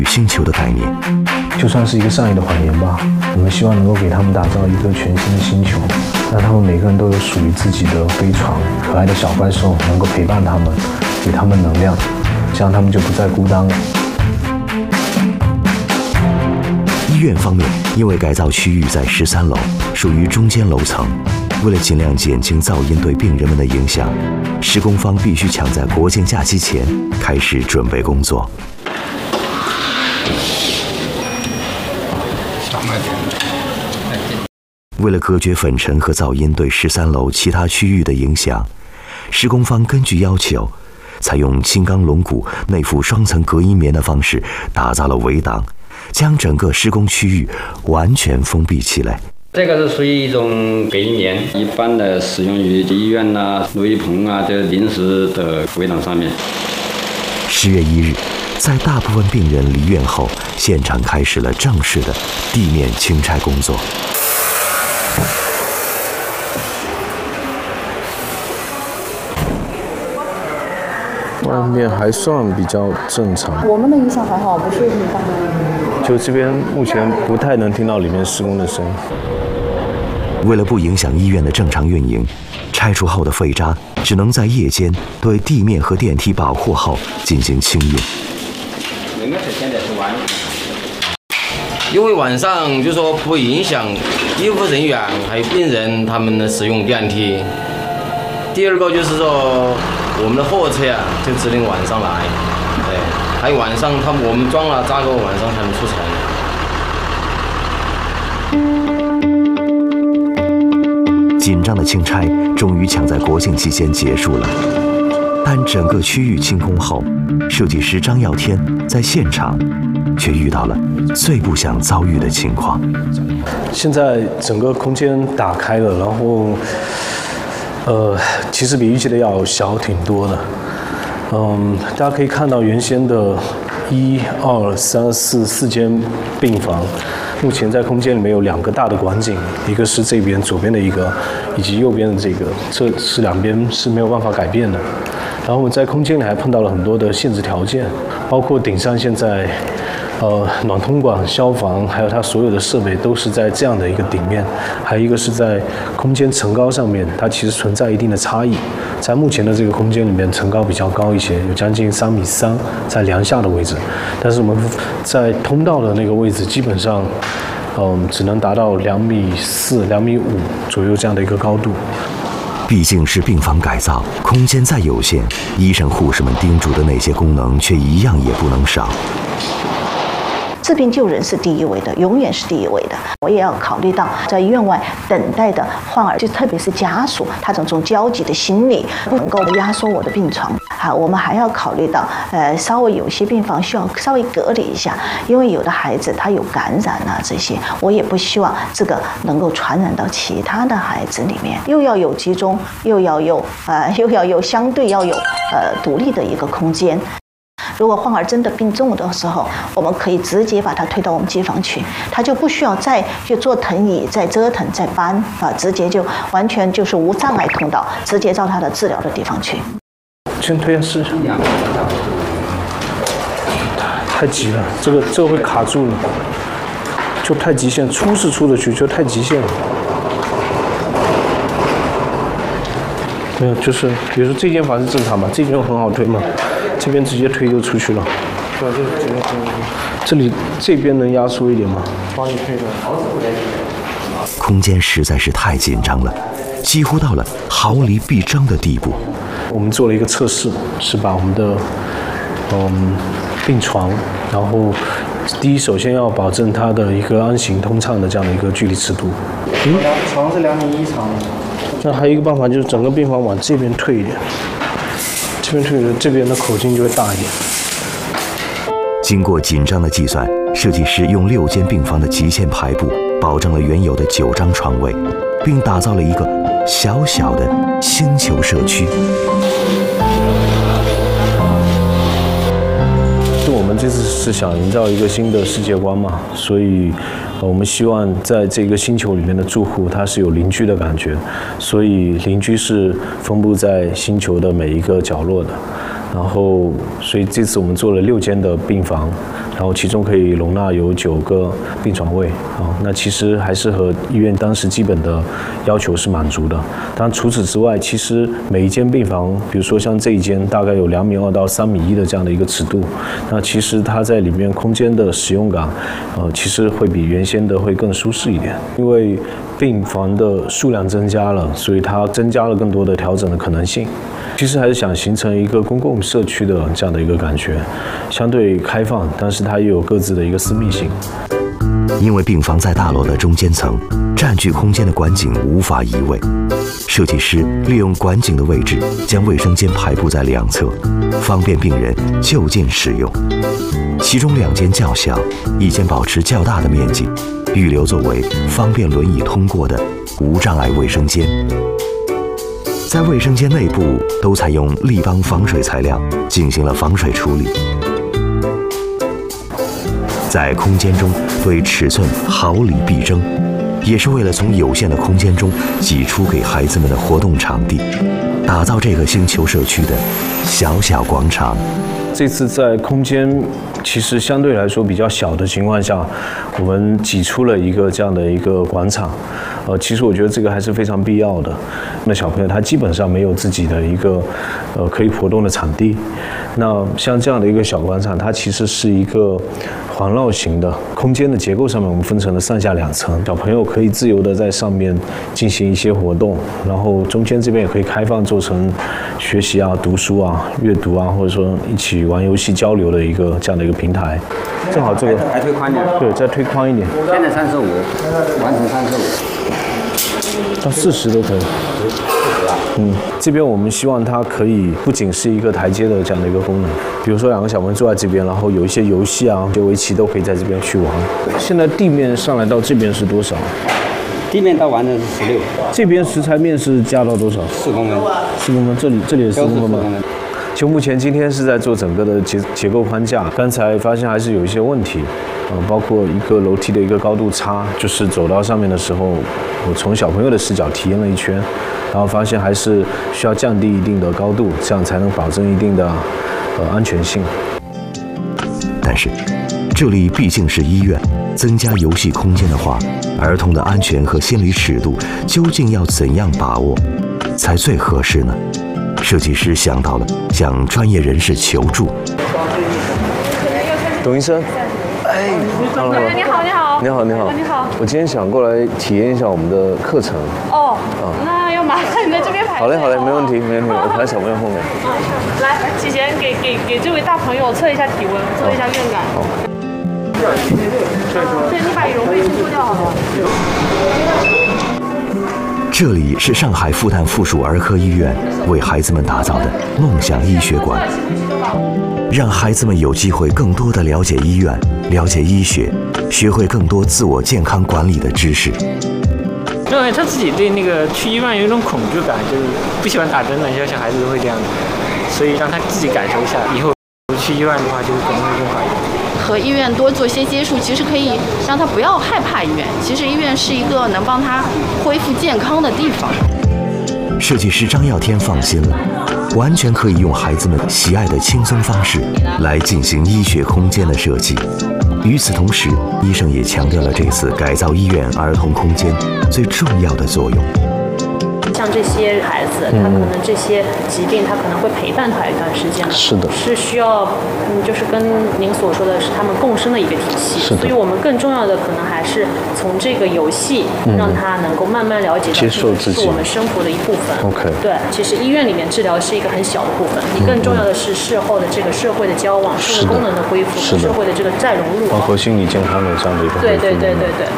星球的概念。 就算是一个善意的谎言吧，我们希望能够给他们打造一个全新的星球，让他们每个人都有属于自己的飞船，可爱的小怪兽能够陪伴他们，给他们能量，这样他们就不再孤单了。 医院方面，因为改造区域在13楼，属于中间楼层，为了尽量减轻噪音对病人们的影响，施工方必须抢在国庆假期前开始准备工作。为了隔绝粉尘和噪音对13楼其他区域的影响，施工方根据要求，采用金刚龙骨内附双层隔音棉的方式打造了围挡，将整个施工区域完全封闭起来。 这个是属于一种隔音棉，一般的使用于医院呐、录音棚啊这临时的围挡上面。 10月1日，在大部分病人离院后，现场开始了正式的地面清拆工作。 外面还算比较正常， 我们的影响还好，不是很大。 就这边目前不太能听到里面施工的声音。 为了不影响医院的正常运营，拆除后的废渣只能在夜间对地面和电梯保护后进行清运。 因为晚上就说不影响医护人员还有病人他们的使用电梯。第二个就是说我们的货车啊就只能晚上来，对，还有晚上我们装了扎个晚上才能出城。紧张的清拆终于抢在国庆期间结束了，但整个区域清空后，设计师张耀天在现场却遇到了最不想遭遇的情况。 现在整个空间打开了，然后其实比预期的要小挺多的。大家可以看到原先的1、2、3、4间病房，目前在空间里面有2个大的管井，一个是这边左边的一个，以及右边的这个，这是2边是没有办法改变的。然后我们在空间里还碰到了很多的限制条件，包括顶上现在暖通管、消防，还有它所有的设备都是在这样的一个顶面，还有一个是在空间层高上面，它其实存在一定的差异。在目前的这个空间里面，层高比较高一些，有将近3.3米，在梁下的位置，但是我们在通道的那个位置，基本上只能达到2.4米、2.5米左右这样的一个高度。 毕竟是病房改造，空间再有限，医生护士们叮嘱的那些功能却一样也不能少。 治病救人是第一位的，永远是第一位的。我也要考虑到在院外等待的患儿，就特别是家属，他这种焦急的心理，不能够压缩我的病床。好，我们还要考虑到，稍微有些病房需要稍微隔离一下，因为有的孩子他有感染啊，这些我也不希望这个能够传染到其他的孩子里面。又要有集中，又要有相对要有独立的一个空间。如果患儿真的病重的时候，我们可以直接把他推到我们机房去，他就不需要再去坐藤椅、再折腾、再搬啊，直接就完全就是无障碍通道，直接到他的治疗的地方去。 先推下试试。太急了，这个会卡住了，就太极限，出是出得去，就太极限了。没有，就是比如说这间房是正常嘛，这边很好推嘛。这边直接推就出去了，对，就直接推。这里这边能压缩一点吗？帮你推的。 空间实在是太紧张了，几乎到了毫厘必争的地步。 我们做了一个测试，是把我们的病床，然后第一首先要保证它的一个安行通畅的这样的一个距离尺度。 床是2.1米长的。 那还有一个办法就是整个病房往这边退一点。这边的口径就会大一点。 经过紧张的计算，设计师用6间病房的极限排布，保证了原有的9张床位，并打造了一个小小的星球社区。 我们这次是想营造一个新的世界观嘛，所以我们希望在这个星球里面的住户他是有邻居的感觉，所以邻居是分布在星球的每一个角落的。 然后所以这次我们做了6间的病房，然后其中可以容纳有9个病床位啊。那其实还是和医院当时基本的要求是满足的。当然除此之外，其实每一间病房，比如说像这一间大概有2.2米到3.1米的这样的一个尺度，那其实它在里面空间的使用感，其实会比原先的会更舒适一点。因为病房的数量增加了，所以它增加了更多的调整的可能性。其实还是想形成一个公共社区的这样的一个感觉，相对开放，但是它也有各自的一个私密性。 因为病房在大楼的中间层，占据空间的管井无法移位，设计师利用管井的位置，将卫生间排布在2侧，方便病人就近使用。其中2间较小，1间保持较大的面积，预留作为方便轮椅通过的无障碍卫生间。在卫生间内部都采用立邦防水材料进行了防水处理。在空间中对尺寸毫厘必争，也是为了从有限的空间中挤出给孩子们的活动场地，打造这个星球社区的小小广场。 这次在空间其实相对来说比较小的情况下，我们挤出了一个这样的一个广场。其实我觉得这个还是非常必要的。那小朋友他基本上没有自己的一个可以活动的场地。那像这样的一个小广场，它其实是一个环绕型的空间的结构上面，我们分成了上下2层，小朋友可以自由的在上面进行一些活动，然后中间这边也可以开放做成学习啊、读书啊、阅读啊，或者说一起玩游戏交流的一个这样的一个平台。正好这个还推宽点， 对，再推宽一点。 现在35，完成35。 到40都可以。这边我们希望它可以不仅是一个台阶的这样的一个功能，比如说2个小朋友坐在这边，然后有一些游戏啊、围棋都可以在这边去玩。现在地面上来到这边是多少？ 地面到完成是16。 这边石材面是加到多少 ？4公分。 4公分，这里也4公分吗？就目前今天是在做整个的结构框架，刚才发现还是有一些问题，包括一个楼梯的一个高度差，就是走到上面的时候，我从小朋友的视角体验了一圈，然后发现还是需要降低一定的高度，这样才能保证一定的安全性。 但是这里毕竟是医院，增加游戏空间的话，儿童的安全和心理尺度究竟要怎样把握才最合适呢？设计师想到了向专业人士求助。 董医生， 你好。 我今天想过来体验一下我们的课程。 那要麻烦你在这边排。 好嘞，没问题，我排小朋友后面。 来，提前给这位大朋友测一下体温，测一下院感。 好。 对，你把羽绒被先脱掉好了。 这里是上海复旦附属儿科医院为孩子们打造的梦想医学馆，让孩子们有机会更多地了解医院、了解医学，学会更多自我健康管理的知识。 认为他自己对那个去医院有一种恐惧感，就是不喜欢打针的，小孩子都会这样的，所以让他自己感受一下，以后去医院的话，就可能会更好一点。 和医院多做些接触，其实可以让他不要害怕医院。其实医院是一个能帮他恢复健康的地方。 设计师张耀天放心了，完全可以用孩子们喜爱的轻松方式来进行医学空间的设计。与此同时，医生也强调了这次改造医院儿童空间最重要的作用。 像这些孩子，他可能这些疾病，他可能会陪伴他一段时间的， 是的， 是需要，就是跟您所说的是他们共生的一个体系。所以我们更重要的可能还是从这个游戏，让他能够慢慢了解到接受自己是我们生活的一部分。 OK， 对，其实医院里面治疗是一个很小的部分，你更重要的是事后的这个社会的交往、社会功能的恢复、社会的这个再融入， 包括心理健康的这样的一个恢复。 对。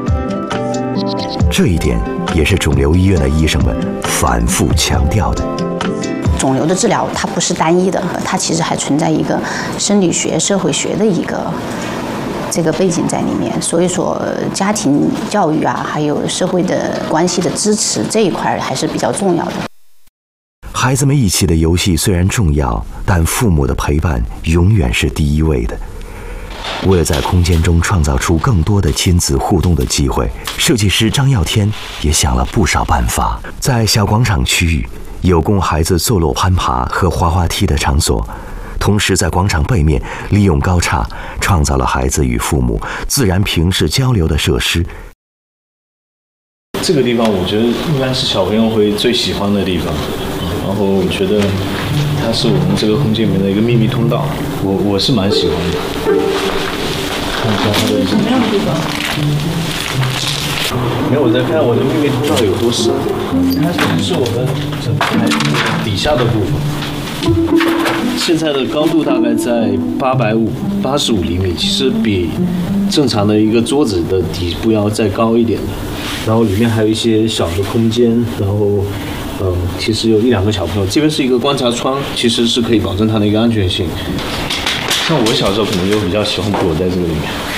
这一点也是肿瘤医院的医生们反复强调的。 肿瘤的治疗它不是单一的，它其实还存在一个生理学、社会学的一个这个背景在里面。所以说，家庭教育啊，还有社会的关系的支持这一块还是比较重要的。 孩子们一起的游戏虽然重要，但父母的陪伴永远是第一位的。为了在空间中创造出更多的亲子互动的机会，设计师张耀天也想了不少办法。在小广场区域有供孩子坐落攀爬和滑滑梯的场所， 同时在广场背面利用高差创造了孩子与父母自然平视交流的设施。 这个地方我觉得应该是小朋友会最喜欢的地方，然后我觉得它是我们这个空间里面的一个秘密通道，我是蛮喜欢的。看一下它的什么样的地方？没有，我在看我的秘密通道有多深，它是我们整个台底下的部分。现在的高度大概在85厘米，其实比正常的一个桌子的底部要再高一点的。然后里面还有一些小的空间，然后其实有1-2个小朋友。这边是一个观察窗，其实是可以保证它的一个安全性。像我小时候可能就比较喜欢躲在这个里面。